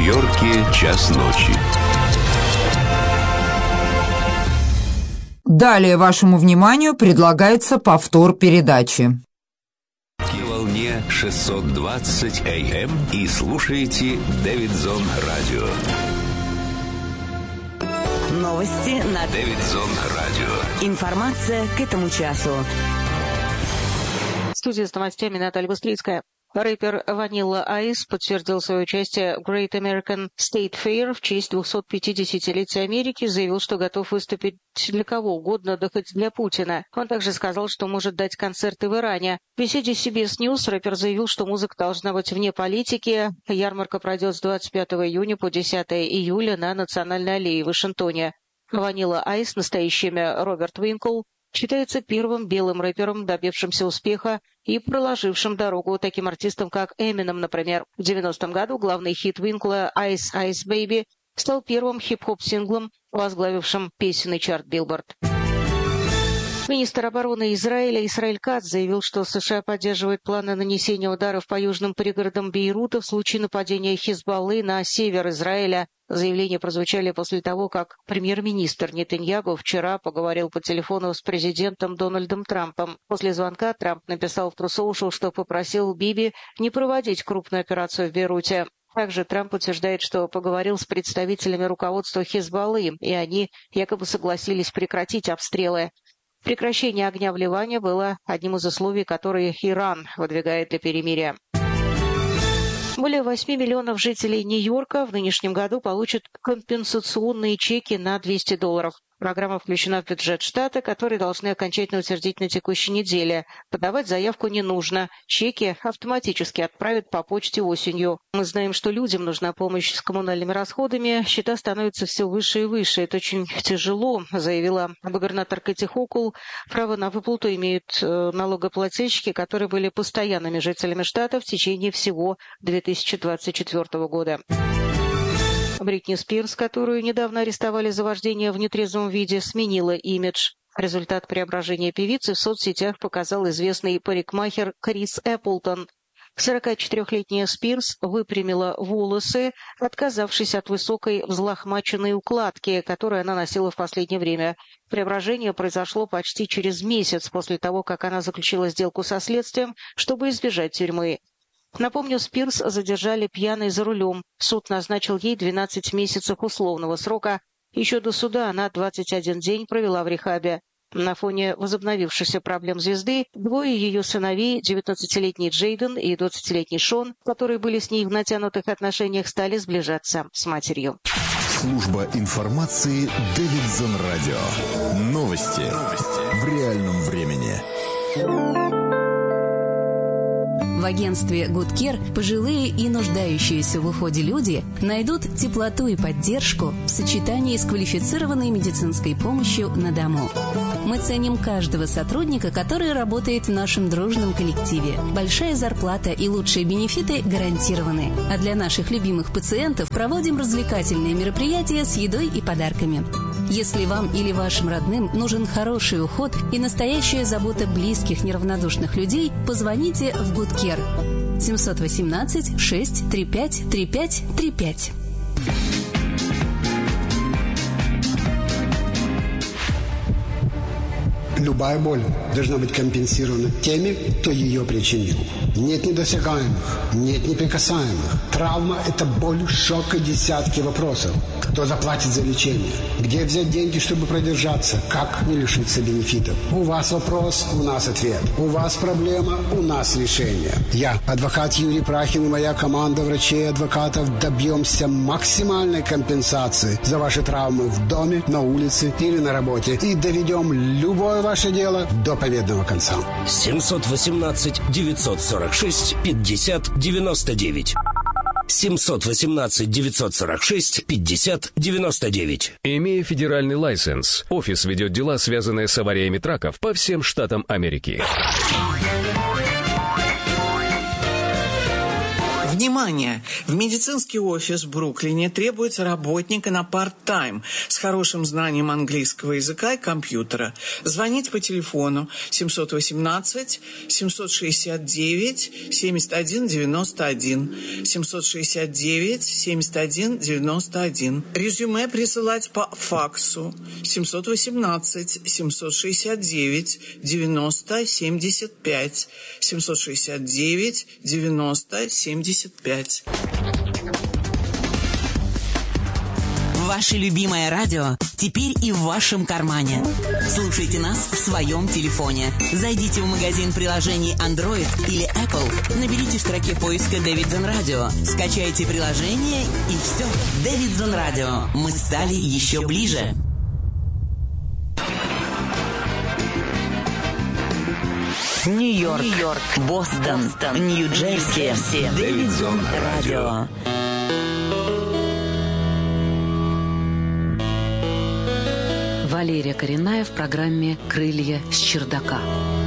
Нью-Йорке час ночи. Далее вашему вниманию предлагается повтор передачи. На волне 620 АМ и слушаете Дэвидсон Радио. Новости на Дэвидсон Радио. Информация к этому часу. В студии с новостями Наталья Быстрицкая. Рэпер Vanilla Ice подтвердил свое участие в Great American State Fair в честь 250-летия Америки, заявил, что готов выступить для кого угодно, да хоть для Путина. Он также сказал, что может дать концерты в Иране. В беседе с CBS News рэпер заявил, что музыка должна быть вне политики. Ярмарка пройдет с 25 июня по 10 июля на Национальной аллее в Вашингтоне. Vanilla Ice, настоящее имя Роберт Уинкл, считается первым белым рэпером, добившимся успеха и проложившим дорогу таким артистам, как Эминем, например. В 90-м году главный хит Уинкла «Ice Ice Baby» стал первым хип-хоп-синглом, возглавившим песенный чарт Billboard. Министр обороны Израиля Исраэль Кац заявил, что США поддерживает планы нанесения ударов по южным пригородам Бейрута в случае нападения Хизбаллы на север Израиля. Заявления прозвучали после того, как премьер-министр Нетаньяху вчера поговорил по телефону с президентом Дональдом Трампом. После звонка Трамп написал в True Social, что попросил Биби не проводить крупную операцию в Бейруте. Также Трамп утверждает, что поговорил с представителями руководства Хизбаллы, и они якобы согласились прекратить обстрелы. Прекращение огня вливания было одним из условий, которые Иран выдвигает для перемирия. Более 8 миллионов жителей Нью-Йорка в нынешнем году получат компенсационные чеки на $200. Программа включена в бюджет штата, который должны окончательно утвердить на текущей неделе. Подавать заявку не нужно. Чеки автоматически отправят по почте осенью. Мы знаем, что людям нужна помощь с коммунальными расходами. Счета становятся все выше и выше. Это очень тяжело, заявила губернатор Кэти Хокул. Право на выплату имеют налогоплательщики, которые были постоянными жителями штата в течение всего 2024 года. Бритни Спирс, которую недавно арестовали за вождение в нетрезвом виде, сменила имидж. Результат преображения певицы в соцсетях показал известный парикмахер Крис Эпплтон. 44-летняя Спирс выпрямила волосы, отказавшись от высокой взлохмаченной укладки, которую она носила в последнее время. Преображение произошло почти через месяц после того, как она заключила сделку со следствием, чтобы избежать тюрьмы. Напомню, Спирс задержали пьяной за рулем. Суд назначил ей 12 месяцев условного срока. Еще до суда она 21 день провела в рехабе. На фоне возобновившихся проблем звезды, двое ее сыновей, 19-летний Джейден и 20-летний Шон, которые были с ней в натянутых отношениях, стали сближаться с матерью. Служба информации Дэвидсон Радио. Новости в реальном времени. В агентстве Good Care пожилые и нуждающиеся в уходе люди найдут теплоту и поддержку в сочетании с квалифицированной медицинской помощью на дому. Мы ценим каждого сотрудника, который работает в нашем дружном коллективе. Большая зарплата и лучшие бенефиты гарантированы. А для наших любимых пациентов проводим развлекательные мероприятия с едой и подарками. Если вам или вашим родным нужен хороший уход и настоящая забота близких неравнодушных людей, позвоните в Good Care 718-635-3535. Любая боль должна быть компенсирована теми, кто ее причинил. Нет недосягаемых, нет неприкасаемых. Травма – это боль, шок и десятки вопросов. Кто заплатит за лечение? Где взять деньги, чтобы продержаться? Как не лишиться бенефитов? У вас вопрос, у нас ответ. У вас проблема, у нас решение. Я, адвокат Юрий Прахин и моя команда врачей и адвокатов добьемся максимальной компенсации за ваши травмы в доме, на улице или на работе и доведем любое ваше дело до победного конца. 718-946-50-99. 718-946-50-99. Имея федеральный лайсенс, офис ведет дела, связанные с авариями траков по всем штатам Америки. Внимание! В медицинский офис в Бруклине требуется работник на парт-тайм с хорошим знанием английского языка и компьютера. Звоните по телефону 718-769-7191. 769-7191. Резюме присылать по факсу 718-769-90-75. 769-90-75. Ваше любимое радио теперь и в вашем кармане. Слушайте нас в своем телефоне. Зайдите в магазин приложений Android или Apple, наберите в строке поиска Davidson Radio, скачайте приложение и все. Davidson Radio. Мы стали еще ближе. Нью-Йорк, Бостон, Нью-Джерси, Davidson Radio. Валерия Коренная в программе «Крылья с чердака».